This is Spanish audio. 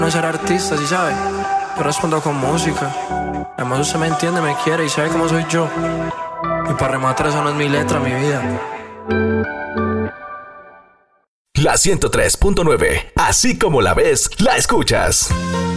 no es ser artista, ¿sí sabe? Yo respondo con música. Además usted me entiende, me quiere y sabe cómo soy yo. Y para rematar, eso no es mi letra, mi vida. La 103.9, así como la ves, la escuchas.